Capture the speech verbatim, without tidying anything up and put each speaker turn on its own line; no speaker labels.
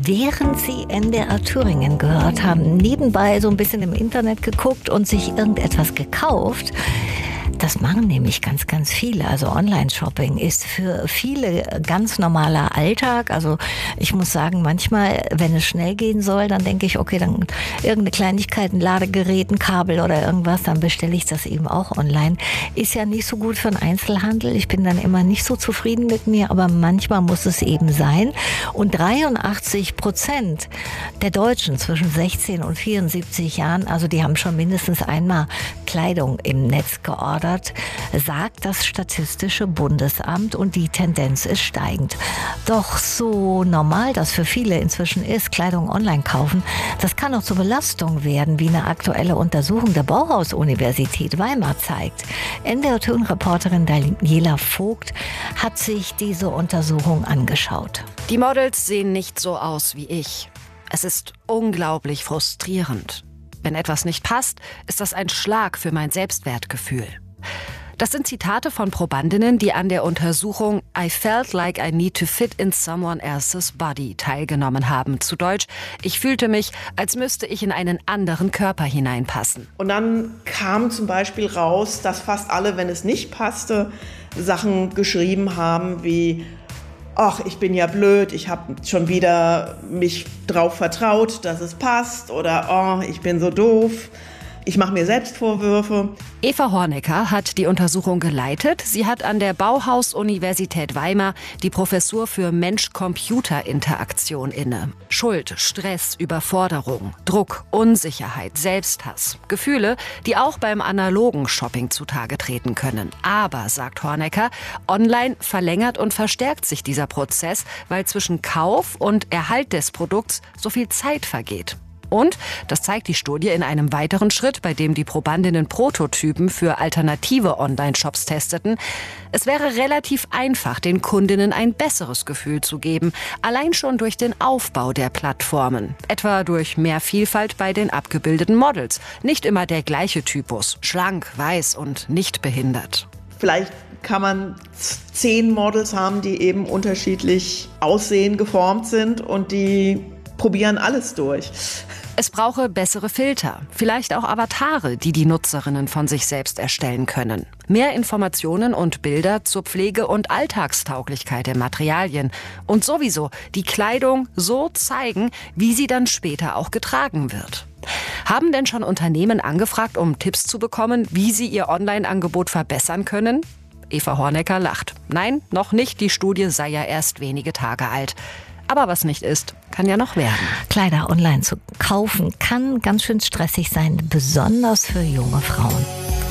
Während Sie N D R Thüringen gehört haben, nebenbei so ein bisschen im Internet geguckt und sich irgendetwas gekauft. Das machen nämlich ganz, ganz viele. Also Online-Shopping ist für viele ganz normaler Alltag. Also ich muss sagen, manchmal, wenn es schnell gehen soll, dann denke ich, okay, dann irgendeine Kleinigkeit, ein Ladegerät, ein Kabel oder irgendwas, dann bestelle ich das eben auch online. Ist ja nicht so gut für den Einzelhandel. Ich bin dann immer nicht so zufrieden mit mir, aber manchmal muss es eben sein. Und dreiundachtzig Prozent der Deutschen zwischen sechzehn und vierundsiebzig Jahren, also die haben schon mindestens einmal Kleidung im Netz geordert, sagt das Statistische Bundesamt, und die Tendenz ist steigend. Doch so normal das für viele inzwischen ist, Kleidung online kaufen, das kann auch zur Belastung werden, wie eine aktuelle Untersuchung der Bauhaus-Universität Weimar zeigt. N D R-Reporterin Daniela Vogt hat sich diese Untersuchung angeschaut.
Die Models sehen nicht so aus wie ich. Es ist unglaublich frustrierend. Wenn etwas nicht passt, ist das ein Schlag für mein Selbstwertgefühl. Das sind Zitate von Probandinnen, die an der Untersuchung I felt like I need to fit in someone else's body teilgenommen haben. Zu Deutsch, ich fühlte mich, als müsste ich in einen anderen Körper hineinpassen.
Und dann kam zum Beispiel raus, dass fast alle, wenn es nicht passte, Sachen geschrieben haben wie: Ach, ich bin ja blöd, ich habe schon wieder mich drauf vertraut, dass es passt. Oder oh, ich bin so doof, ich mache mir selbst Vorwürfe.
Eva Hornecker hat die Untersuchung geleitet. Sie hat an der Bauhaus-Universität Weimar die Professur für Mensch-Computer-Interaktion inne. Schuld, Stress, Überforderung, Druck, Unsicherheit, Selbsthass. Gefühle, die auch beim analogen Shopping zutage treten können. Aber, sagt Hornecker, online verlängert und verstärkt sich dieser Prozess, weil zwischen Kauf und Erhalt des Produkts so viel Zeit vergeht. Und, das zeigt die Studie in einem weiteren Schritt, bei dem die Probandinnen Prototypen für alternative Online-Shops testeten, es wäre relativ einfach, den Kundinnen ein besseres Gefühl zu geben, allein schon durch den Aufbau der Plattformen. Etwa durch mehr Vielfalt bei den abgebildeten Models. Nicht immer der gleiche Typus, schlank, weiß und nicht behindert.
Vielleicht kann man zehn Models haben, die eben unterschiedlich aussehen, geformt sind, und die probieren alles durch.
Es brauche bessere Filter, vielleicht auch Avatare, die die Nutzerinnen von sich selbst erstellen können. Mehr Informationen und Bilder zur Pflege und Alltagstauglichkeit der Materialien. Und sowieso die Kleidung so zeigen, wie sie dann später auch getragen wird. Haben denn schon Unternehmen angefragt, um Tipps zu bekommen, wie sie ihr Online-Angebot verbessern können? Eva Hornecker lacht. Nein, noch nicht, die Studie sei ja erst wenige Tage alt. Aber was nicht ist, kann ja noch werden.
Kleider online zu kaufen kann ganz schön stressig sein, besonders für junge Frauen.